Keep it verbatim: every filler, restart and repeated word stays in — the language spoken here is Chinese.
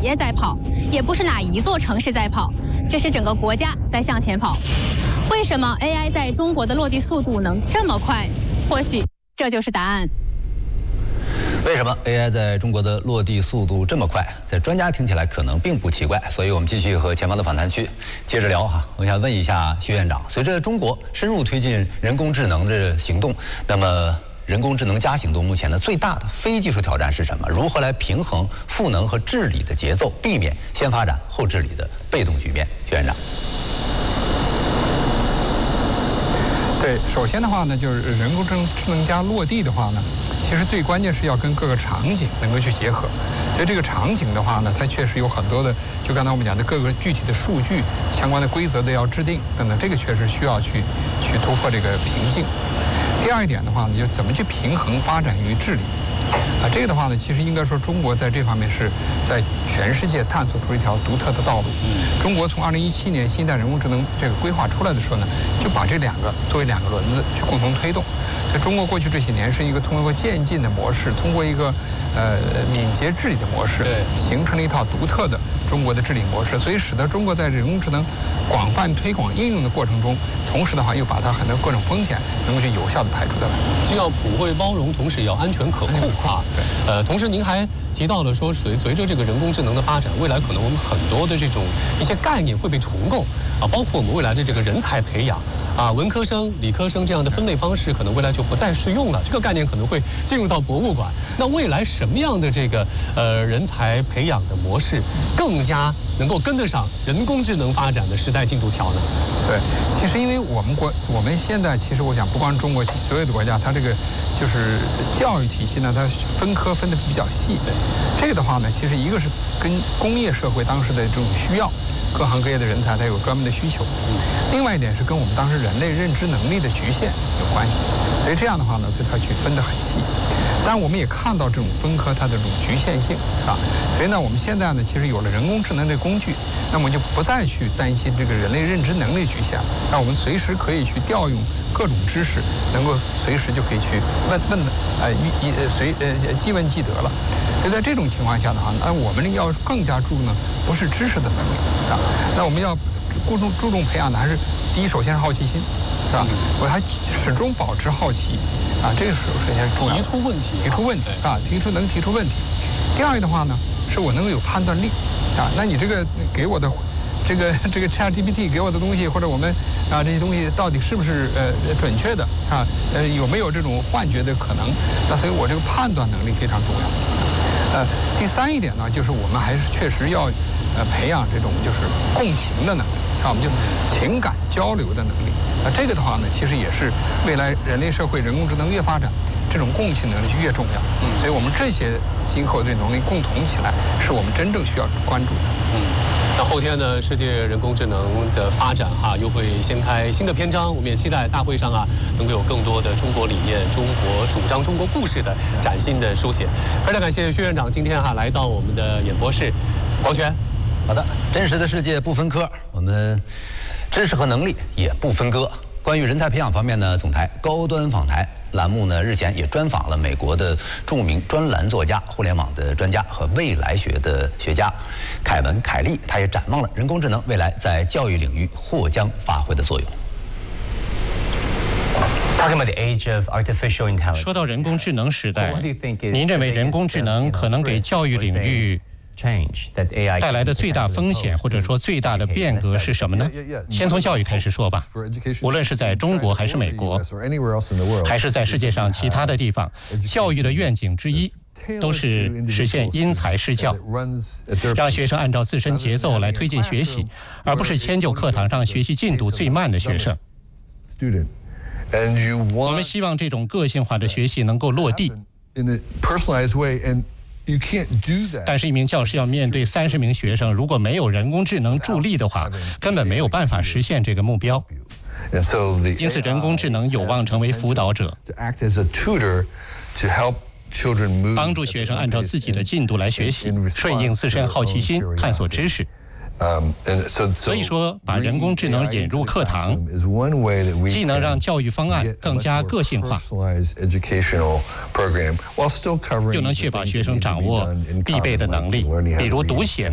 业在跑，也不是哪一座城市在跑，这是整个国家在向前跑。为什么 A I 在中国的落地速度能这么快？或许这就是答案。 为什么 A I 在中国的落地速度这么快？在专家听起来可能并不奇怪，所以我们继续和前方的访谈区接着聊哈。我想问一下薛院长，随着中国深入推进人工智能的行动，那么人工智能加行动目前的最大的非技术挑战是什么？如何来平衡赋能和治理的节奏，避免先发展后治理的被动局面？薛院长。 对，首先的话呢，就是人工智能智能加落地的话呢，其实最关键是要跟各个场景能够去结合。所以这个场景的话呢，它确实有很多的，就刚才我们讲的各个具体的数据相关的规则的要制定等等，这个确实需要去去突破这个瓶颈。第二一点的话呢，就怎么去平衡发展与治理。啊，这个的话呢，其实应该说中国在这方面是在全世界探索出一条独特的道路。中国从二零一七年新一代人工智能这个规划出来的时候呢，就把这两个作为两个轮子去共同推动。所以中国过去这些年是一个通过渐进的模式，通过一个呃敏捷治理的模式，形成了一套独特的中国的治理模式，所以使得中国在人工智能广泛推广应用的过程中，同时的话又把它很多各种风险能够去有效的排除掉来。 既要普惠包容，同时也要安全可控啊。对。呃，同时您还提到了说，随随着这个人工智能的发展，未来可能我们很多的这种一些概念会被重构啊，包括我们未来的这个人才培养啊，文科生、理科生这样的分类方式，可能未来就不再适用了。这个概念可能会进入到博物馆。那未来什么样的这个呃人才培养的模式，更加能够跟得上人工智能发展的时代进度条呢？ 对，其实因为我们国我们现在其实我想，不光中国，所有的国家，它这个就是教育体系呢，它分科分得比较细。这个的话呢，其实一个是跟工业社会当时的这种需要，各行各业的人才它有专门的需求；另外一点是跟我们当时人类认知能力的局限有关系。所以这样的话呢，所以它去分得很细。当然，我们也看到这种分科它的这种局限性，是吧？所以呢，我们现在呢，其实有了人工智能的工具，那么就不再去担心这个人类认知能力局限了。那我们随时可以去调用各种知识，能够随时就可以去问问的，呃，一呃随呃即问即得了。所以在这种情况下的话，那我们要更加注重呢，不是知识的能力啊，那我们要注重注重培养的还是第一，首先是好奇心，是吧？我还始终保持好奇。啊，这个是首先是重要的。 提出问题， 提出问题啊，提出能提出问题。第二的话呢，是我能够有判断力啊。那你这个给我的这个这个 ChatGPT 给我的东西，或者我们啊这些东西到底是不是呃准确的啊？呃有没有这种幻觉的可能？那所以我这个判断能力非常重要。呃，第三一点呢，就是我们还是确实要呃培养这种就是共情的能力啊，我们就情感交流的能力。那这个的话呢，其实也是未来人类社会人工智能越发展，这种共情能力就越重要。嗯，所以我们这些今后的能力共同起来，是我们真正需要关注的。 嗯，那后天呢，世界人工智能的发展哈，又会掀开新的篇章。我们也期待大会上啊，能够有更多的中国理念、中国主张、中国故事的崭新的书写。非常感谢薛院长今天哈来到我们的演播室。广权， 好的，真实的世界不分科，我们知识和能力也不分割。关于人才培养方面呢，总台高端访谈栏目呢日前也专访了美国的著名专栏作家、互联网的专家和未来学的学家凯文·凯利，他也展望了人工智能未来在教育领域或将发挥的作用。 说到人工智能时代，您认为人工智能可能给教育领域带来的最大风险，或者说最大的变革是什么呢？先从教育开始说吧。无论是在中国还是美国，还是在世界上其他的地方，教育的愿景之一都是实现因材施教，让学生按照自身节奏来推进学习，而不是迁就课堂上学习进度最慢的学生。我们希望这种个性化的学习能够落地。但是，一名教师要面对三十名学生，如果没有人工智能助力的话，根本没有办法实现这个目标。因此，人工智能有望成为辅导者，帮助学生按照自己的进度来学习，顺应自身好奇心，探索知识。所以说，把人工智能引入课堂，既能让教育方案更加个性化，又能确保学生掌握必备的能力，比如读写。